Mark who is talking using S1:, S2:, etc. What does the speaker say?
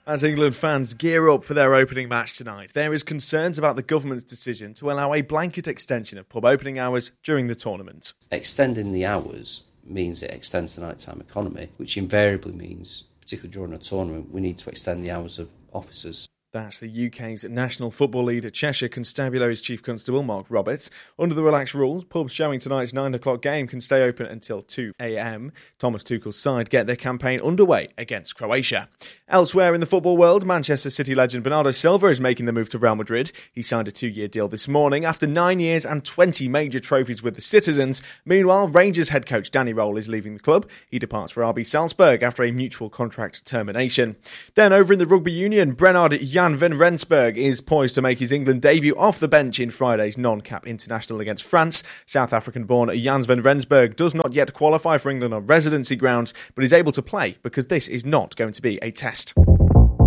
S1: As England fans gear up for their opening match tonight, there is concerns about the government's decision to allow a blanket extension of pub opening hours during the tournament.
S2: Extending the hours means it extends the nighttime economy, which invariably means, particularly during a tournament, we need to extend the hours of officers.
S1: That's the UK's national football leader, Cheshire Constabulary's Chief Constable, Mark Roberts. Under the relaxed rules, pubs showing tonight's 9 o'clock game can stay open until 2 a.m. Thomas Tuchel's side get their campaign underway against Croatia. Elsewhere in the football world, Manchester City legend Bernardo Silva is making the move to Real Madrid. He signed a 2-year deal this morning after 9 years and 20 major trophies with the Citizens. Meanwhile, Rangers head coach Danny Röhl is leaving the club. He departs for RB Salzburg after a mutual contract termination. Then over in the rugby union, Brennard Jan van Rensburg is poised to make his England debut off the bench in Friday's non-cap international against France. South African-born Jans van Rensburg does not yet qualify for England on residency grounds, but is able to play because this is not going to be a test.